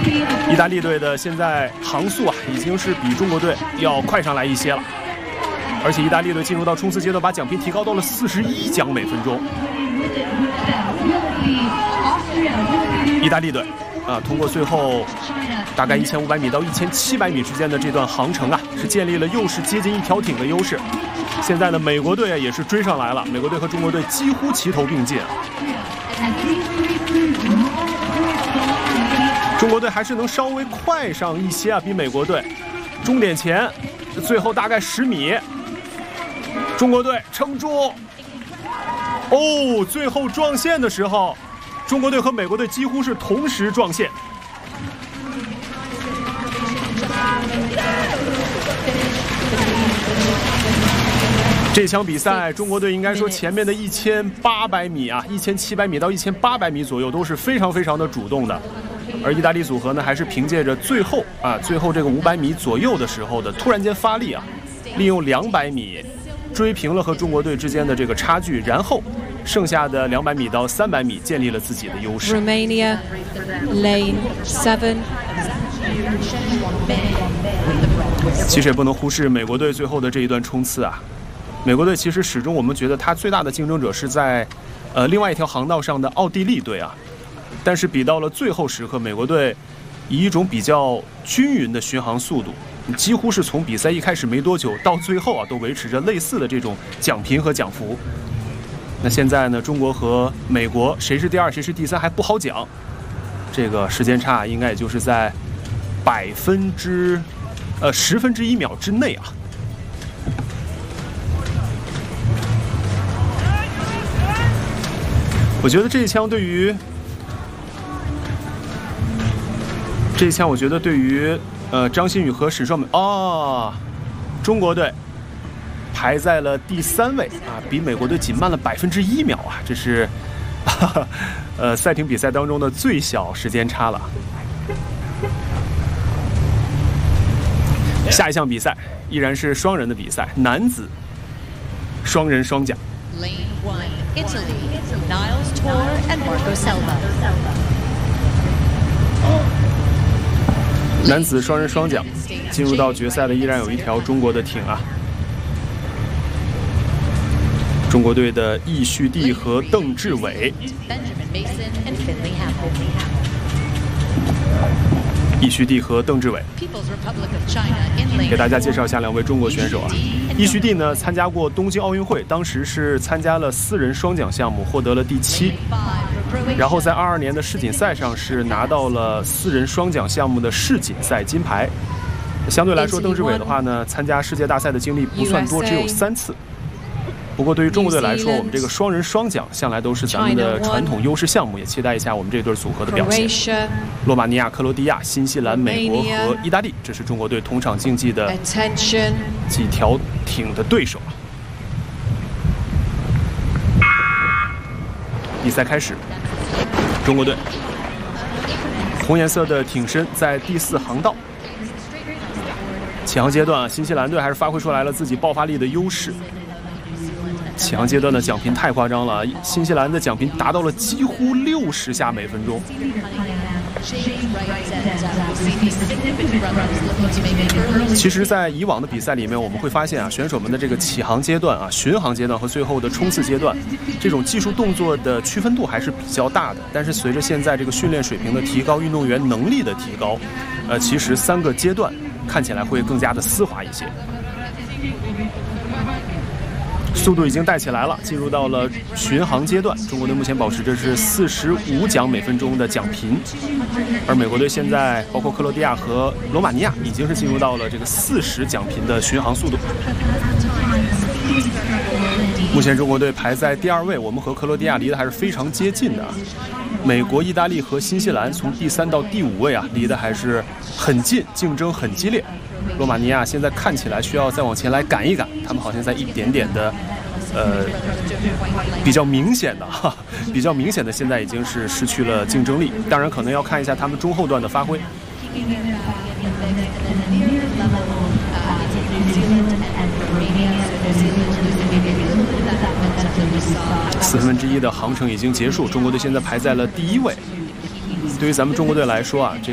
意大利队的现在航速啊，已经是比中国队要快上来一些了。而且意大利队进入到冲刺阶段，把奖评提高到了41奖每分钟。意大利队通过最后大概1500米到1700米之间的这段航程啊，是建立了又是接近一条艇的优势。现在呢，美国队也是追上来了，美国队和中国队几乎齐头并进。中国队还是能稍微快上一些啊，比美国队。终点前最后大概10米，中国队撑住。最后撞线的时候，中国队和美国队几乎是同时撞线。这场比赛，中国队应该说前面的1800米啊，1700米到1800米左右都是非常非常的主动的，而意大利组合呢，还是凭借着最后这个500米左右的时候的突然间发力啊，利用200米追平了和中国队之间的这个差距，然后剩下的200米到300米建立了自己的优势。 Romania, lane 7. 其实也不能忽视美国队最后的这一段冲刺啊。美国队其实始终我们觉得他最大的竞争者是在另外一条航道上的奥地利队啊，但是比到了最后时刻，美国队以一种比较均匀的巡航速度，几乎是从比赛一开始没多久到最后啊，都维持着类似的这种奖评和奖幅。那现在呢，中国和美国谁是第2谁是第3还不好讲，这个时间差应该也就是在10分之1秒之内啊。我觉得这一枪对于我觉得对于张馨予和沈绍美中国队排在了第3位啊，比美国队仅慢了1%秒啊，这是赛艇比赛当中的最小时间差了。下一项比赛依然是双人的比赛，男子双人双桨。 Lane 1, Italy, Niles Tor and Marco Selva. 男子双人双桨进入到决赛的依然有一条中国的艇啊，中国队的易旭帝和邓志伟。易旭帝和邓志伟，给大家介绍一下2位中国选手啊。易旭帝呢参加过东京奥运会，当时是参加了4人双桨项目，获得了第7。然后在22年的世锦赛上是拿到了4人双桨项目的世锦赛金牌。相对来说，邓志伟的话呢，参加世界大赛的经历不算多，只有3次。不过对于中国队来说，我们这个双人双桨向来都是咱们的传统优势项目，也期待一下我们这对组合的表现。罗马尼亚、克罗地亚、新西兰、美国和意大利，这是中国队同场竞技的几条艇的对手。比赛开始，中国队红颜色的艇身在第4航道。起航阶段，新西兰队还是发挥出来了自己爆发力的优势。起航阶段的奖评太夸张了，新西兰的奖评达到了几乎60下每分钟。其实，在以往的比赛里面，我们会发现啊，选手们的这个起航阶段啊、巡航阶段和最后的冲刺阶段，这种技术动作的区分度还是比较大的。但是随着现在这个训练水平的提高，运动员能力的提高，其实3个阶段看起来会更加的丝滑一些。速度已经带起来了，进入到了巡航阶段。中国队目前保持着是45桨每分钟的奖频，而美国队现在包括克罗地亚和罗马尼亚已经是进入到了这个40桨频的巡航速度。目前中国队排在第2位，我们和克罗地亚离得还是非常接近的。美国、意大利和新西兰从第3到第5位啊，离得还是很近，竞争很激烈。罗马尼亚现在看起来需要再往前来赶一赶，他们好像在一点点的，比较明显的，现在已经是失去了竞争力。当然，可能要看一下他们中后段的发挥。1/4的航程已经结束，中国队现在排在了第1位。对于咱们中国队来说啊，